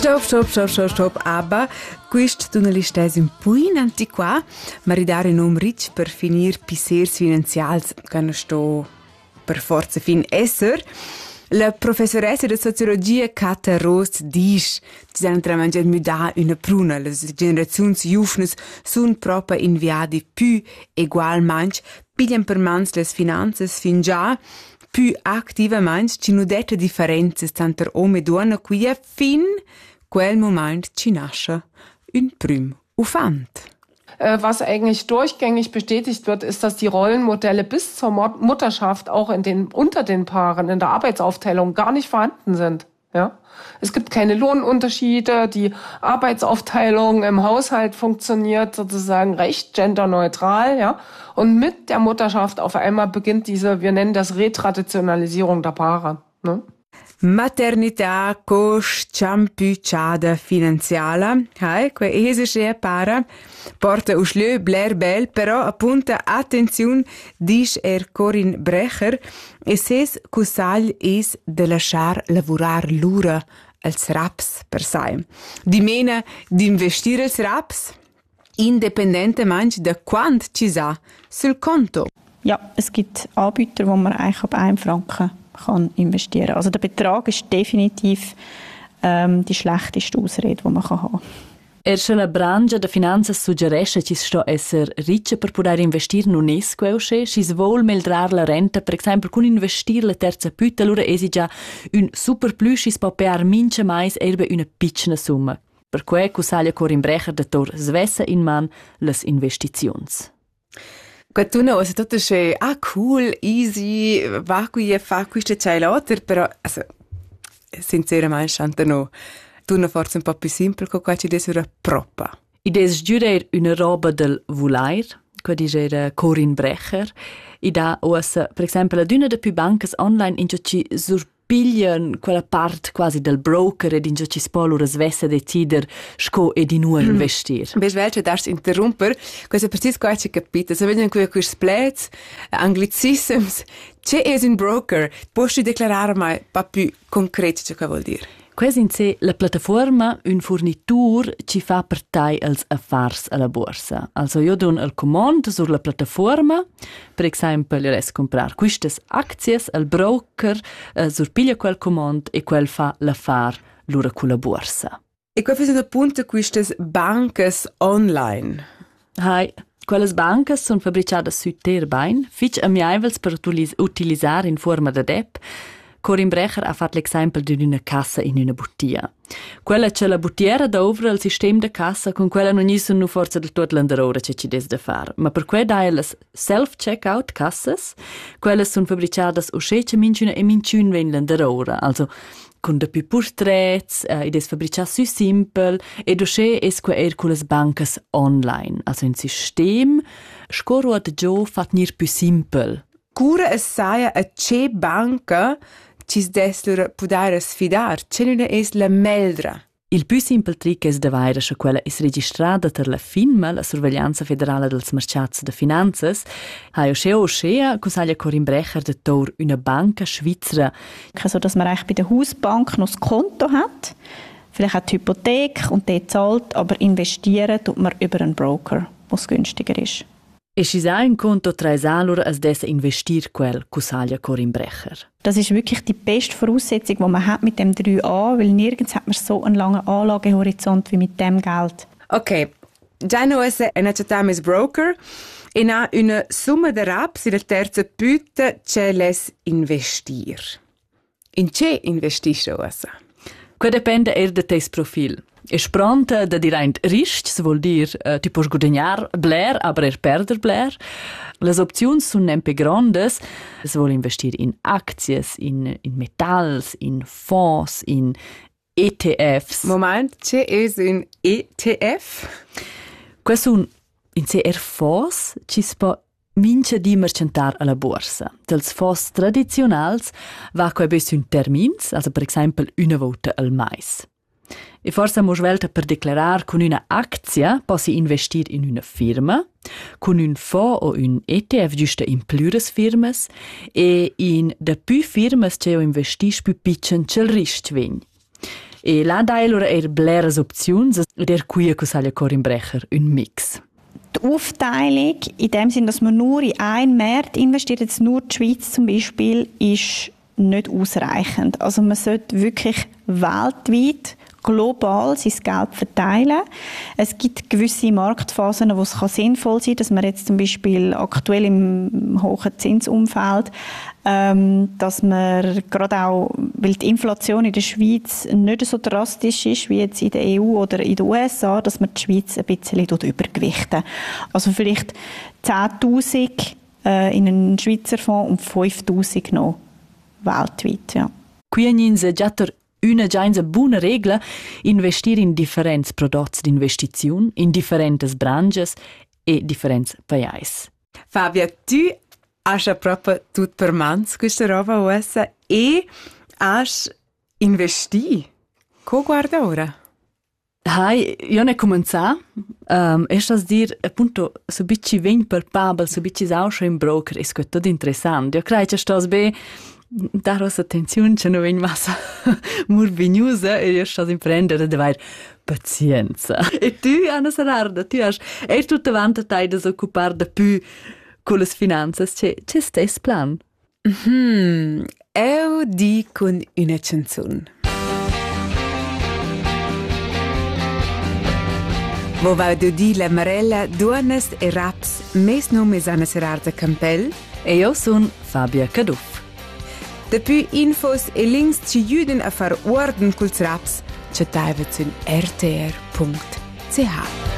Stop, aber quist giornalista è un po' antiquà, ma ridare un nome ricco per finire pisers finanzials che non sto per forza fin esser. La professoressa di sociologia Cata Rost dice che si hanno mangiato muda una pruna. Le generazioni giovani sono proprio inviate più ugualmente, pigliano per mano le finanze fin già più attivamente, ci non dette differenze tra uomo e donna qui fin quel Moment ci nasce un prüm Ufant. Was eigentlich durchgängig bestätigt wird, ist, dass die Rollenmodelle bis zur Mutterschaft auch unter den Paaren in der Arbeitsaufteilung gar nicht vorhanden sind. Ja? Es gibt keine Lohnunterschiede, die Arbeitsaufteilung im Haushalt funktioniert sozusagen recht genderneutral. Ja? Und mit der Mutterschaft auf einmal beginnt wir nennen das Retraditionalisierung der Paare. Ne? Maternità cost ciampucciada finanziala, que esce para porta uslö Blair Bell, però appunta attenzione dice Corin Brecher e ses cusagl es de lasciar lavorar l'ura als raps per sai. Di mena d'investire als raps independentemente da quant ci sa sul konto. Ja, es gibt Anbieter, wo man eigentlich ab 1 Franken kann investieren. Also der Betrag ist definitiv die schlechteste Ausrede, die man haben kann. La branca da finanza suggerisce che sto essere riccia per poter investire non è squelce, si vuol meldrar la renta, per esempio con investire la terza püta, allora è già un super plus, si può per mince mais erbe una piccola somma. Per cui cusaglia Corin Brecher da tor svessa in man les investizions. Quatuna osa tutto che cool, easy, va qui e fa queste ciailotter, però sinceramente chanta no. Tu ne forse un po' più simple con qua ci desura proppa. Ides giurer una roba del vulair, qua dice Corin Brecher. Ida osa, per esempio, la d'una de più bancas online in ci surpiglian quella parte quasi del broker ed in ci spolura svessa decider sco e di nuovo investir. Bes welche darfst interromper, questo precis qua ci capite. Se vedono qui questi splets, anglicisms, c'è es un broker, posso declarare mai pa più concreto ciò che vuol dire. Quasi in sé la piattaforma un fornitur ci fa partei als affars alla borsa. Also io don il comando sulla piattaforma, per esempio io res comprar quistes acties al broker, surpiglia quel comando e quel fa l'affar lura con la borsa. E qua fai appunto quistes bancas online. Hai, quelles bancas sono fabbricate su terbain, fitch amiables per utilizzare in forma da app. Corin Brecher ha fatto l'esempio di una cassa in una bottiglia. Quella c'è la bottiera da over al sistema da cassa, con quella non sono forza del tutto l'andarora che ci des da fare. Ma per cui dai le self-checkout cassas, quelle sono fabbricate o scece minciuna e minciun ven l'andarora. Also, con de più portrets, des fabbricate su simple, e dosce es qua con le bancas online. Also, un sistema, scoro ad gio fat nir più simple. Cura assaia a c'è banca ci deslura pudare sfidar, c'è non è la meldra. Il più simple trick è davvero che quella è registrata per la FINMA, la Sorveglianza Federale dels Mercats de Finanzas. Ha o scea, cosaglia Corin Brecher de Tor una banca svizzera. Also, dass man eigentlich bei der Hausbank noch das Konto hat, vielleicht auch die Hypothek und die zahlt, aber investieren tut man über einen Broker, was günstiger ist. E si sa un conto tra allora as dessa investir quel cusaglia Corin Brecher. Das ist wirklich die beste Voraussetzung, die man hat mit dem 3a, weil nirgends hat man so einen langen Anlagehorizont wie mit dem Geld. Okay, già noi abbiamo un broker e ha una somma di raps in la terza püta c'è les investir. In che investisci ora? Que depende de tes profil. Es pronta da dirent risc, se vuol dir, ti puoi guadagnar bler, aber perder bler. Les opzions sun nempe grandes. Se vuol investir in acties, in metalls, in fonds, in ETFs. Moment, c'è es un ETF? Que sun in CR fonds, ci spa mince di mercentar alla borsa. Dels fonds tradizionals va quai bes un termins, also per esempio una volta al mais. E forse mo svelta per declarar con una actia possi investir in una firma, con un fonds o un ETF giusta in plures firmas e in da più firmas che investis più piccin c'el risc vegn. E là dai allora bleras opziuns ed quia che saglia Corinne Brecher un mix. Die Aufteilung, in dem Sinn, dass man nur in einen Markt investiert, jetzt nur die Schweiz zum Beispiel, ist nicht ausreichend. Also man sollte wirklich weltweit, global sein Geld verteilen. Es gibt gewisse Marktphasen, wo es sinnvoll sein kann, dass man jetzt zum Beispiel aktuell im hohen Zinsumfeld, dass man gerade auch, weil die Inflation in der Schweiz nicht so drastisch ist wie jetzt in der EU oder in den USA, dass man die Schweiz ein bisschen übergewichten. Also vielleicht 10'000 in einen Schweizer Fonds und 5'000 noch weltweit. Ja. Una buona regla investir in differenti prodotti di investizione, in differenti branches e differenti paesi. Fabia, tu hai proprio tutto per mano questa roba USA e hai investito. Come guarda ora? Hai, io ne comincià. E stas dir, appunto, so bici ven palpabel, so bici sauscio in broker, è tutto interessante. Io credo che stas be daros attenzione, che non è massa murvignosa e io sto imprendere ad avere pazienza. E tu, Anna Sararda, tu hai tutta avanti te da occupare di più con le finanze. C'è stesso plan? Io dico con una canzone. Wo va du di la Marella, Duanes e Raps, mes nome è Anna Sararda Campbell. E io sono Fabia Caduff. Da più infos e links ci aiutano a fare ordine col Raps, ci taiva su rtr.ch.